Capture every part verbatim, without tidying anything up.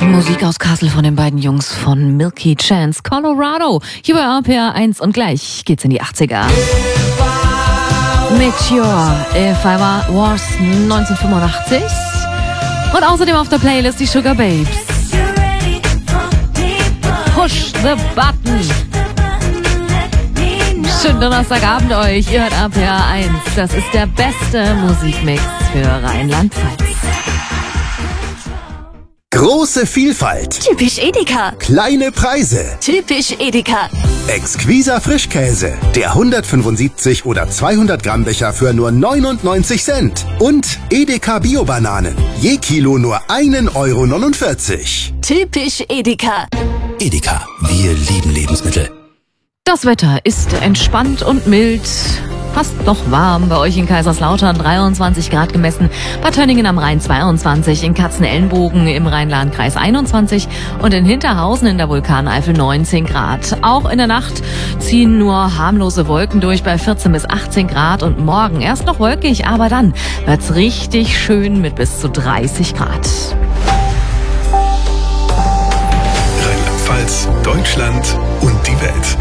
Musik aus Kassel von den beiden Jungs von Milky Chance, Colorado. Hier bei R P R eins und gleich geht's in die achtziger. Meteor, If I Was neunzehnhundertfünfundachtzig. Und außerdem auf der Playlist die Sugar Babes. Push the Button. Schönen Donnerstagabend euch. Ihr hört R P R eins. Das ist der beste Musikmix für Rheinland-Pfalz. Große Vielfalt. Typisch Edeka. Kleine Preise. Typisch Edeka. Exquiser Frischkäse. Der hundertfünfundsiebzig oder zweihundert Gramm Becher für nur neunundneunzig Cent. Und Edeka Bio-Bananen. Je Kilo nur ein Euro neunundvierzig. Typisch Edeka. Edeka. Wir lieben Lebensmittel. Das Wetter ist entspannt und mild. Fast noch warm. Bei euch in Kaiserslautern dreiundzwanzig Grad gemessen. Bad Tönningen am Rhein zweiundzwanzig. In Katzenelnbogen im Rheinland-Kreis einundzwanzig. Und in Hinterhausen in der Vulkaneifel neunzehn Grad. Auch in der Nacht ziehen nur harmlose Wolken durch bei vierzehn bis achtzehn Grad. Und morgen erst noch wolkig, aber dann wird's richtig schön mit bis zu dreißig Grad. Rheinland-Pfalz, Deutschland und die Welt.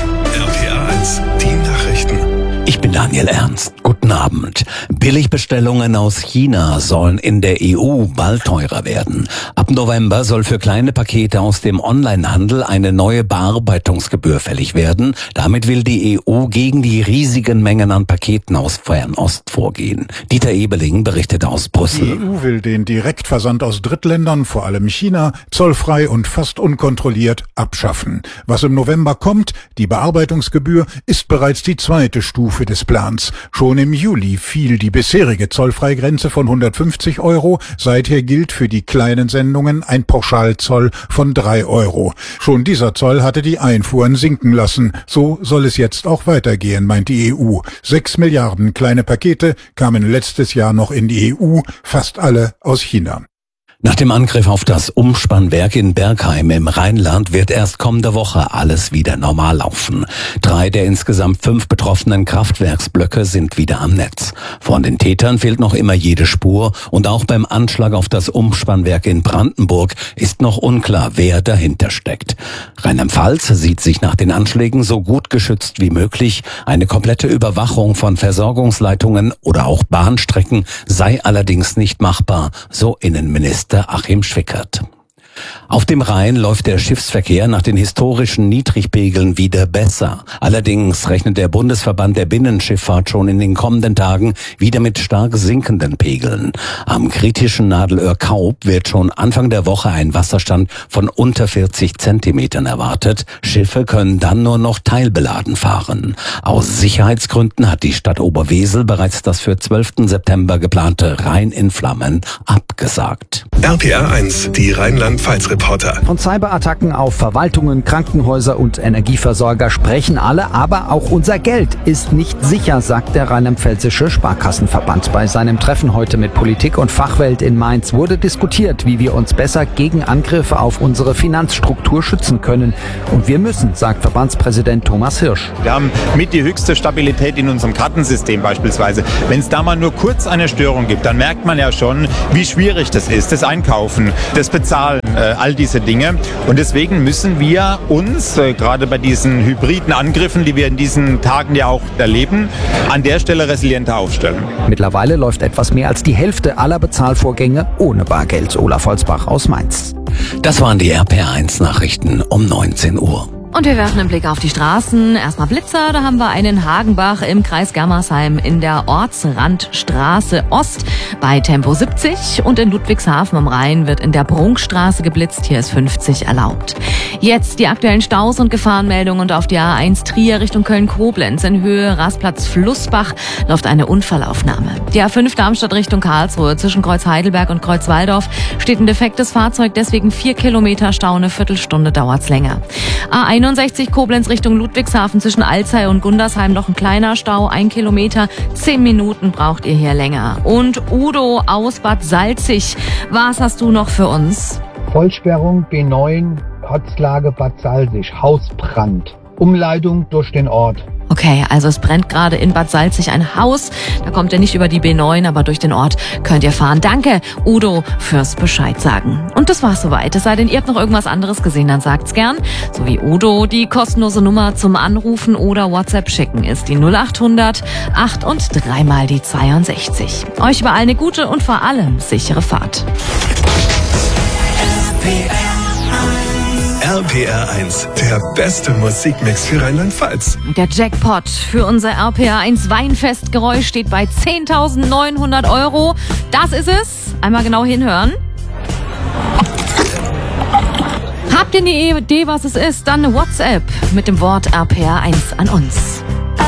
R P R eins, die Nachrichten. Ich bin Daniel Ernst. Guten Abend. Billigbestellungen aus China sollen in der E U bald teurer werden. Ab November soll für kleine Pakete aus dem Onlinehandel eine neue Bearbeitungsgebühr fällig werden. Damit will die E U gegen die riesigen Mengen an Paketen aus Fernost vorgehen. Dieter Ebeling berichtet aus Brüssel. Die E U will den Direktversand aus Drittländern, vor allem China, zollfrei und fast unkontrolliert abschaffen. Was im November kommt, die Bearbeitungsgebühr, ist bereits die zweite Stufe des Plans. Schon im Juli fiel die bisherige Zollfreigrenze von hundertfünfzig Euro. Seither gilt für die kleinen Sendungen ein Pauschalzoll von drei Euro. Schon dieser Zoll hatte die Einfuhren sinken lassen. So soll es jetzt auch weitergehen, meint die E U. Sechs Milliarden kleine Pakete kamen letztes Jahr noch in die E U, fast alle aus China. Nach dem Angriff auf das Umspannwerk in Bergheim im Rheinland wird erst kommende Woche alles wieder normal laufen. Drei der insgesamt fünf betroffenen Kraftwerksblöcke sind wieder am Netz. Von den Tätern fehlt noch immer jede Spur und auch beim Anschlag auf das Umspannwerk in Brandenburg ist noch unklar, wer dahinter steckt. Rheinland-Pfalz sieht sich nach den Anschlägen so gut geschützt wie möglich. Eine komplette Überwachung von Versorgungsleitungen oder auch Bahnstrecken sei allerdings nicht machbar, so Innenminister Achim Schwickert. Auf dem Rhein läuft der Schiffsverkehr nach den historischen Niedrigpegeln wieder besser. Allerdings rechnet der Bundesverband der Binnenschifffahrt schon in den kommenden Tagen wieder mit stark sinkenden Pegeln. Am kritischen Nadelöhr Kaub wird schon Anfang der Woche ein Wasserstand von unter vierzig Zentimetern erwartet. Schiffe können dann nur noch teilbeladen fahren. Aus Sicherheitsgründen hat die Stadt Oberwesel bereits das für zwölften September geplante Rhein in Flammen abgesagt. R P R eins, die Rheinland-Pfalz-Reporter. Von Cyberattacken auf Verwaltungen, Krankenhäuser und Energieversorger sprechen alle, aber auch unser Geld ist nicht sicher, sagt der Rheinland-Pfälzische Sparkassenverband. Bei seinem Treffen heute mit Politik und Fachwelt in Mainz wurde diskutiert, wie wir uns besser gegen Angriffe auf unsere Finanzstruktur schützen können. Und wir müssen, sagt Verbandspräsident Thomas Hirsch. Wir haben mit die höchste Stabilität in unserem Kartensystem beispielsweise. Wenn es da mal nur kurz eine Störung gibt, dann merkt man ja schon, wie schwierig das ist, das Einkaufen, das Bezahlen, äh, all diese Dinge. Und deswegen müssen wir uns, äh, gerade bei diesen hybriden Angriffen, die wir in diesen Tagen ja auch erleben, an der Stelle resilienter aufstellen. Mittlerweile läuft etwas mehr als die Hälfte aller Bezahlvorgänge ohne Bargeld. Olaf Holzbach aus Mainz. Das waren die R P R eins Nachrichten um neunzehn Uhr. Und wir werfen einen Blick auf die Straßen. Erstmal Blitzer, da haben wir einen Hagenbach im Kreis Germersheim in der Ortsrandstraße Ost bei Tempo siebzig und in Ludwigshafen am Rhein wird in der Prunkstraße geblitzt, hier ist fünfzig erlaubt. Jetzt die aktuellen Staus und Gefahrenmeldungen und auf die A eins Trier Richtung Köln-Koblenz in Höhe Rastplatz Flussbach läuft eine Unfallaufnahme. Die A fünf Darmstadt Richtung Karlsruhe zwischen Kreuz Heidelberg und Kreuz Walldorf steht ein defektes Fahrzeug, deswegen vier Kilometer Stau, eine Viertelstunde dauert's länger. A einundsechzig Koblenz Richtung Ludwigshafen zwischen Alzey und Gundersheim noch ein kleiner Stau, ein Kilometer, zehn Minuten braucht ihr hier länger. Und Udo aus Bad Salzig, was hast du noch für uns? Vollsperrung B neun, Ortslage Bad Salzig, Hausbrand. Umleitung durch den Ort. Okay, also es brennt gerade in Bad Salzig ein Haus. Da kommt ihr nicht über die B neun, aber durch den Ort könnt ihr fahren. Danke, Udo, fürs Bescheid sagen. Und das war's soweit. Es sei denn, ihr habt noch irgendwas anderes gesehen, dann sagt's gern. So wie Udo, die kostenlose Nummer zum Anrufen oder WhatsApp schicken ist die null acht hundert acht und dreimal die zweiundsechzig. Euch überall eine gute und vor allem sichere Fahrt. R P R eins, der beste Musikmix für Rheinland-Pfalz. Der Jackpot für unser R P R eins Weinfestgeräusch steht bei zehntausendneunhundert Euro. Das ist es. Einmal genau hinhören. Habt ihr eine Idee, was es ist? Dann eine WhatsApp mit dem Wort R P R eins an uns.